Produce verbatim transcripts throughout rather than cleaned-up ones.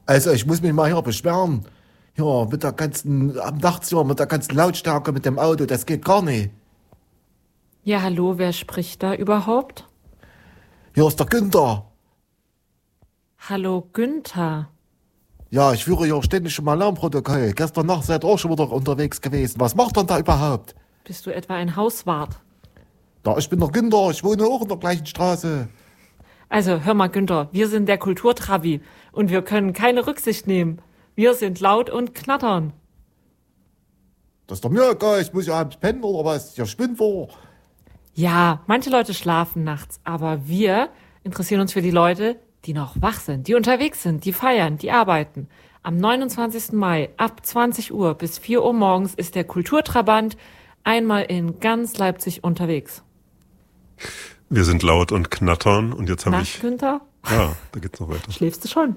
Also ich muss mich mal hier beschweren. Ja, mit der ganzen, am nachts hier, mit der ganzen Lautstärke mit dem Auto, das geht gar nicht. Ja, hallo, wer spricht da überhaupt? Hier ist der Günther. Hallo, Günther. Ja, ich führe hier ständig schon mal Alarmprotokoll. Gestern Nacht seid ihr auch schon wieder unterwegs gewesen. Was macht denn da überhaupt? Bist du etwa ein Hauswart? Ja, ich bin der Günther, ich wohne auch in der gleichen Straße. Also, hör mal, Günther, wir sind der Kulturtrabi und wir können keine Rücksicht nehmen. Wir sind laut und knattern. Das ist doch mir egal, ich muss ja abends pennen oder was? Ja, spinnt vor. Ja, manche Leute schlafen nachts, aber wir interessieren uns für die Leute, die noch wach sind, die unterwegs sind, die feiern, die arbeiten. Am neunundzwanzigsten Mai ab zwanzig Uhr bis vier Uhr morgens ist der Kulturtrabant einmal in ganz Leipzig unterwegs. Wir sind laut und knattern und jetzt habe Na, ich... Günther? Ja, da geht's noch weiter. Schläfst du schon?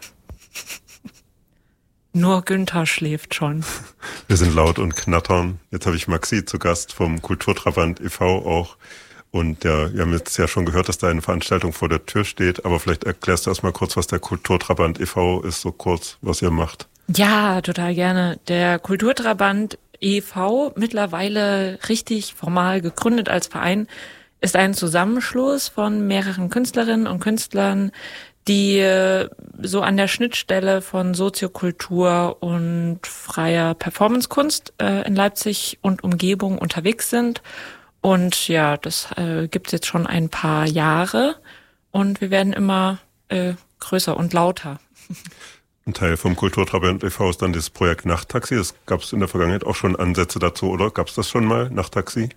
Nur Günther schläft schon. Wir sind laut und knattern. Jetzt habe ich Maxi zu Gast vom Kulturtrabant e V auch. Und ja, wir haben jetzt ja schon gehört, dass da eine Veranstaltung vor der Tür steht. Aber vielleicht erklärst du erst mal kurz, was der Kulturtrabant e V ist, so kurz, was ihr macht. Ja, total gerne. Der Kulturtrabant e V, mittlerweile richtig formal gegründet als Verein, ist ein Zusammenschluss von mehreren Künstlerinnen und Künstlern, die so an der Schnittstelle von Soziokultur und freier Performancekunst äh, in Leipzig und Umgebung unterwegs sind. Und ja, das äh, gibt's jetzt schon ein paar Jahre und wir werden immer äh, größer und lauter. Ein Teil vom Kulturtrabant e V ist dann das Projekt Nachttaxi. Das gab es in der Vergangenheit auch schon Ansätze dazu, oder? Gab es das schon mal, Nachttaxi?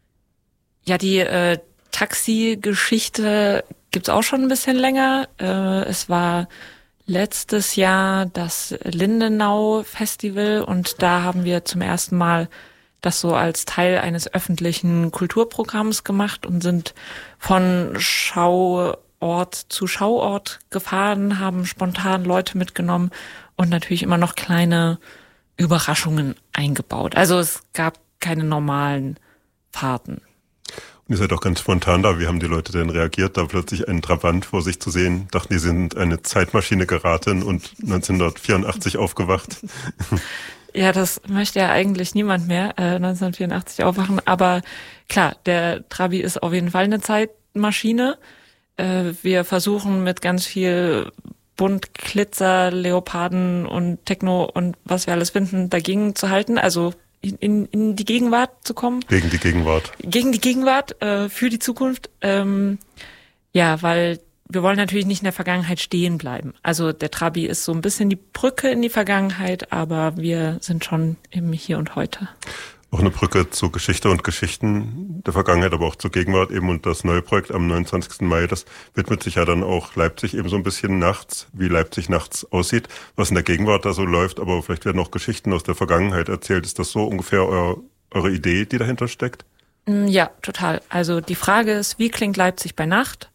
Ja, die äh, Taxi-Geschichte gibt's auch schon ein bisschen länger. Äh, es war letztes Jahr das Lindenau-Festival und da haben wir zum ersten Mal das so als Teil eines öffentlichen Kulturprogramms gemacht und sind von Schauort zu Schauort gefahren, haben spontan Leute mitgenommen und natürlich immer noch kleine Überraschungen eingebaut. Also es gab keine normalen Fahrten. Und ihr seid auch ganz spontan da. Wie haben die Leute denn reagiert, da plötzlich einen Trabant vor sich zu sehen? Dachten, die sind eine Zeitmaschine geraten und neunzehnhundertvierundachtzig aufgewacht? Ja, das möchte ja eigentlich niemand mehr, äh, neunzehnhundertvierundachtzig aufwachen. Aber klar, der Trabi ist auf jeden Fall eine Zeitmaschine. Äh, wir versuchen mit ganz viel Bunt, Glitzer, Leoparden und Techno und was wir alles finden, dagegen zu halten. Also in, in, in die Gegenwart zu kommen. Gegen die Gegenwart. Gegen die Gegenwart, äh, für die Zukunft. Ähm, ja, weil wir wollen natürlich nicht in der Vergangenheit stehen bleiben. Also der Trabi ist so ein bisschen die Brücke in die Vergangenheit, aber wir sind schon im Hier und Heute. Auch eine Brücke zu Geschichte und Geschichten der Vergangenheit, aber auch zur Gegenwart eben. Und das neue Projekt am neunundzwanzigsten Mai, das widmet sich ja dann auch Leipzig eben so ein bisschen nachts, wie Leipzig nachts aussieht, was in der Gegenwart da so läuft. Aber vielleicht werden auch Geschichten aus der Vergangenheit erzählt. Ist das so ungefähr euer, eure Idee, die dahinter steckt? Ja, total. Also die Frage ist, wie klingt Leipzig bei Nacht?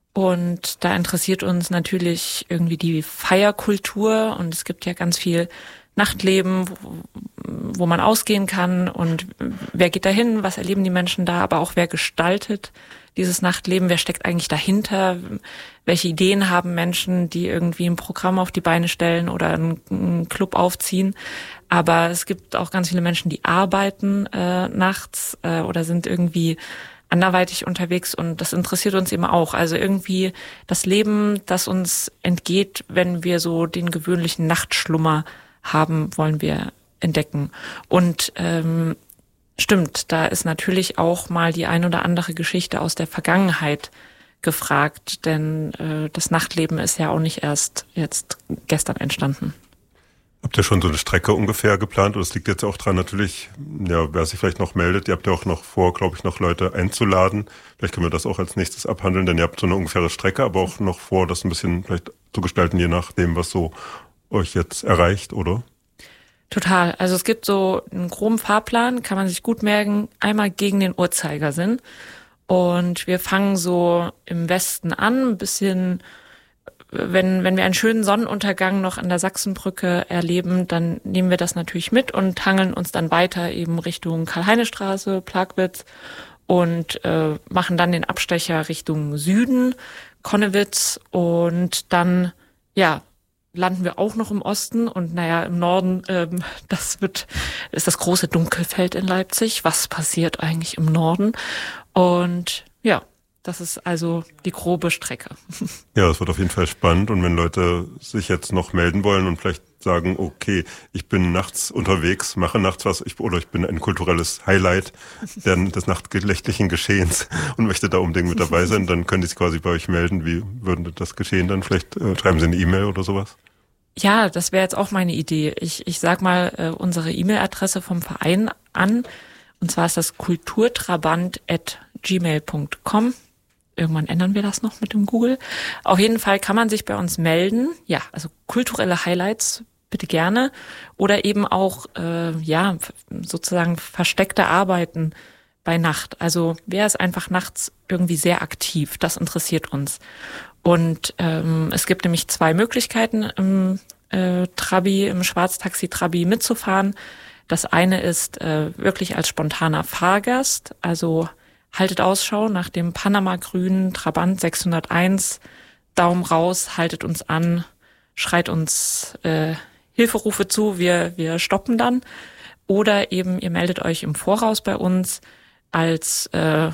Und da interessiert uns natürlich irgendwie die Feierkultur und es gibt ja ganz viel Nachtleben, wo, wo man ausgehen kann und wer geht dahin, was erleben die Menschen da, aber auch wer gestaltet dieses Nachtleben, wer steckt eigentlich dahinter, welche Ideen haben Menschen, die irgendwie ein Programm auf die Beine stellen oder einen, einen Club aufziehen. Aber es gibt auch ganz viele Menschen, die arbeiten äh, nachts äh, oder sind irgendwie anderweitig unterwegs und das interessiert uns eben auch. Also irgendwie das Leben, das uns entgeht, wenn wir so den gewöhnlichen Nachtschlummer haben, wollen wir entdecken. Und ähm, stimmt, da ist natürlich auch mal die ein oder andere Geschichte aus der Vergangenheit gefragt, denn äh, das Nachtleben ist ja auch nicht erst jetzt gestern entstanden. Habt ihr schon so eine Strecke ungefähr geplant? Und es liegt jetzt auch dran natürlich, ja, wer sich vielleicht noch meldet, ihr habt ja auch noch vor, glaube ich, noch Leute einzuladen. Vielleicht können wir das auch als nächstes abhandeln, denn ihr habt so eine ungefähre Strecke, aber auch noch vor, das ein bisschen vielleicht zu gestalten, je nachdem, was so euch jetzt erreicht, oder? Total. Also es gibt so einen groben Fahrplan, kann man sich gut merken, einmal gegen den Uhrzeigersinn. Und wir fangen so im Westen an, ein bisschen, wenn, wenn wir einen schönen Sonnenuntergang noch an der Sachsenbrücke erleben, dann nehmen wir das natürlich mit und hangeln uns dann weiter eben Richtung Karl-Heine-Straße, Plagwitz und äh, machen dann den Abstecher Richtung Süden, Konnewitz und dann, ja, landen wir auch noch im Osten und naja, im Norden, ähm, das wird, ist das große Dunkelfeld in Leipzig. Was passiert eigentlich im Norden? Und ja, das ist also die grobe Strecke. Ja, es wird auf jeden Fall spannend. Und wenn Leute sich jetzt noch melden wollen und vielleicht sagen, okay, ich bin nachts unterwegs, mache nachts was, ich, oder ich bin ein kulturelles Highlight des nachtgelächtlichen Geschehens und möchte da unbedingt mit dabei sein, dann können die sich quasi bei euch melden. Wie würde das geschehen dann? Vielleicht äh, schreiben sie eine E-Mail oder sowas? Ja, das wäre jetzt auch meine Idee. Ich, ich sag mal äh, unsere E-Mail-Adresse vom Verein an. Und zwar ist das kulturtrabant at gmail punkt com. Irgendwann ändern wir das noch mit dem Google. Auf jeden Fall kann man sich bei uns melden. Ja, also kulturelle Highlights bitte gerne. Oder eben auch, äh, ja, sozusagen versteckte Arbeiten bei Nacht. Also wer ist einfach nachts irgendwie sehr aktiv? Das interessiert uns. Und ähm, es gibt nämlich zwei Möglichkeiten im äh, Trabi, im Schwarztaxi-Trabi mitzufahren. Das eine ist äh, wirklich als spontaner Fahrgast, also haltet Ausschau nach dem Panama-grünen Trabant sechshunderteins, Daumen raus, haltet uns an, schreit uns äh, Hilferufe zu, wir wir stoppen dann. Oder eben ihr meldet euch im Voraus bei uns als äh,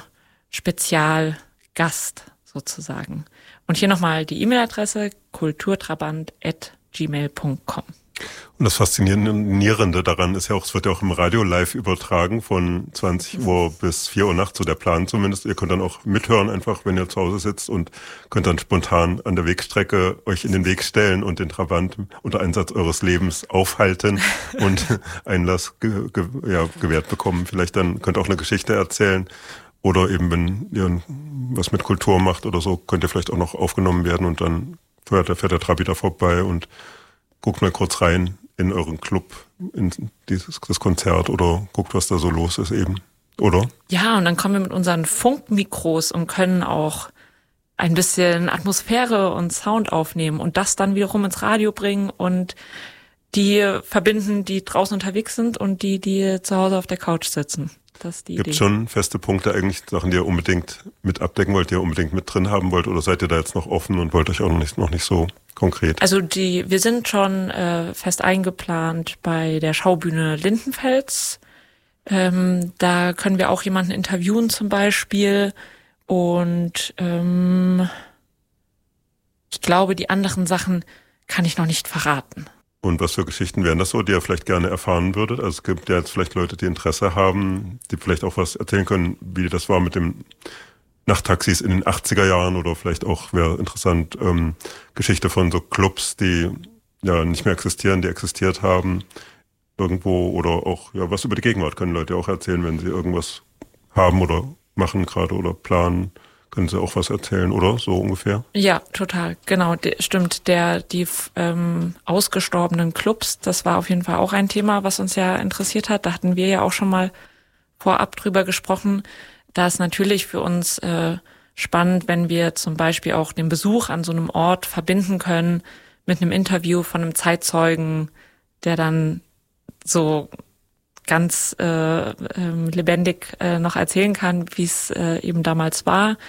Spezialgast sozusagen. Und hier nochmal die E-Mail-Adresse kulturtrabant at gmail punkt com. Und das Faszinierende daran ist ja auch, es wird ja auch im Radio live übertragen von zwanzig Uhr bis vier Uhr nachts, so der Plan zumindest. Ihr könnt dann auch mithören einfach, wenn ihr zu Hause sitzt und könnt dann spontan an der Wegstrecke euch in den Weg stellen und den Trabant unter Einsatz eures Lebens aufhalten und Einlass ge- ge- ja, gewährt bekommen. Vielleicht dann könnt ihr auch eine Geschichte erzählen. Oder eben, wenn ihr was mit Kultur macht oder so, könnt ihr vielleicht auch noch aufgenommen werden und dann fährt der, fährt der Trabi da vorbei und guckt mal kurz rein in euren Club, in dieses das Konzert oder guckt, was da so los ist eben, oder? Ja, und dann kommen wir mit unseren Funkmikros und können auch ein bisschen Atmosphäre und Sound aufnehmen und das dann wiederum ins Radio bringen und die verbinden, die draußen unterwegs sind und die, die zu Hause auf der Couch sitzen. Das ist die Gibt Idee. schon feste Punkte eigentlich, Sachen, die ihr unbedingt mit abdecken wollt, die ihr unbedingt mit drin haben wollt, oder seid ihr da jetzt noch offen und wollt euch auch noch nicht, noch nicht so konkret? Also die, wir sind schon äh, fest eingeplant bei der Schaubühne Lindenfels. Ähm, da können wir auch jemanden interviewen zum Beispiel. Und ähm, ich glaube, die anderen Sachen kann ich noch nicht verraten. Und was für Geschichten wären das so, die ihr vielleicht gerne erfahren würdet? Also es gibt ja jetzt vielleicht Leute, die Interesse haben, die vielleicht auch was erzählen können, wie das war mit dem Nachttaxis in den achtziger Jahren oder vielleicht auch, wäre interessant, ähm, Geschichte von so Clubs, die ja nicht mehr existieren, die existiert haben irgendwo, oder auch ja was über die Gegenwart können Leute auch erzählen, wenn sie irgendwas haben oder machen gerade oder planen. Können Sie auch was erzählen, oder? So ungefähr? Ja, total. Genau, de, stimmt. Der, die ähm, ausgestorbenen Clubs, das war auf jeden Fall auch ein Thema, was uns ja interessiert hat. Da hatten wir ja auch schon mal vorab drüber gesprochen. Da ist natürlich für uns äh, spannend, wenn wir zum Beispiel auch den Besuch an so einem Ort verbinden können mit einem Interview von einem Zeitzeugen, der dann so ganz äh, äh, lebendig äh, noch erzählen kann, wie es äh, eben damals war.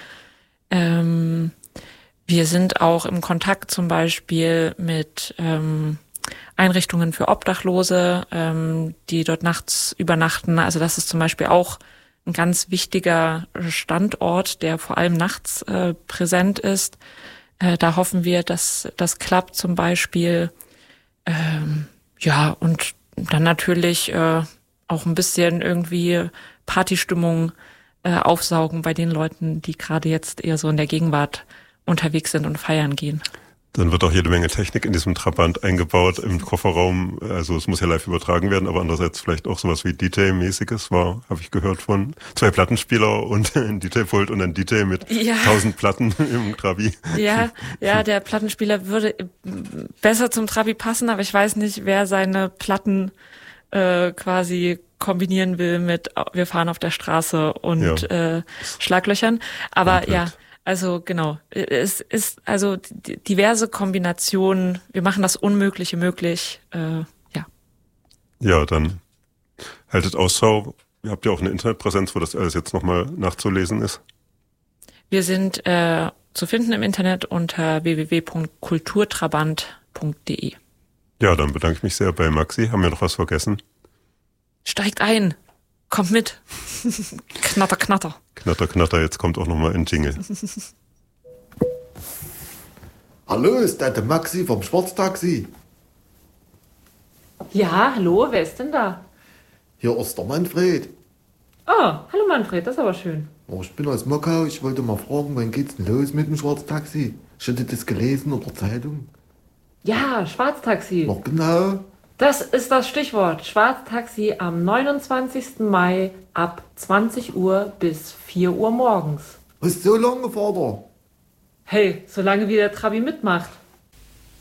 Ähm, wir sind auch im Kontakt zum Beispiel mit ähm, Einrichtungen für Obdachlose, ähm, die dort nachts übernachten. Also das ist zum Beispiel auch ein ganz wichtiger Standort, der vor allem nachts äh, präsent ist. Äh, da hoffen wir, dass das klappt zum Beispiel. Ähm, ja, und dann natürlich äh, auch ein bisschen irgendwie Partystimmung äh, aufsaugen bei den Leuten, die gerade jetzt eher so in der Gegenwart unterwegs sind und feiern gehen. Dann wird auch jede Menge Technik in diesem Trabant eingebaut im Kofferraum. Also es muss ja live übertragen werden, aber andererseits vielleicht auch sowas wie D J-mäßiges war, habe ich gehört, von zwei Plattenspieler und ein D J-Pult und ein D J mit ja. tausend Platten im Trabi. Ja, ja, der Plattenspieler würde besser zum Trabi passen, aber ich weiß nicht, wer seine Platten äh, quasi kombinieren will mit wir fahren auf der Straße und ja. äh, Schlaglöchern. Aber Komplett. ja, also genau, es ist also diverse Kombinationen. Wir machen das Unmögliche möglich. Äh, ja. Ja, dann haltet Ausschau. Ihr habt ja auch eine Internetpräsenz, wo das alles jetzt nochmal nachzulesen ist. Wir sind äh, zu finden im Internet unter w w w punkt kulturtrabant punkt de. Ja, dann bedanke ich mich sehr bei Maxi. Haben wir noch was vergessen? Steigt ein, kommt mit. Knatter, knatter. Knatter, knatter, jetzt kommt auch nochmal ein Jingle. Hallo, ist das der Maxi vom Schwarztaxi? Ja, hallo, wer ist denn da? Hier ist der Manfred. Oh, hallo Manfred, das ist aber schön. Oh, ich bin aus Mockau. Ich wollte mal fragen, wann geht's denn los mit dem Schwarztaxi? Ich hatte das gelesen in der Zeitung. Ja, Schwarztaxi. Noch genau. Das ist das Stichwort. Schwarztaxi am neunundzwanzigsten Mai ab zwanzig Uhr bis vier Uhr morgens. Was, so lange, Vater? Hey, solange wie der Trabi mitmacht.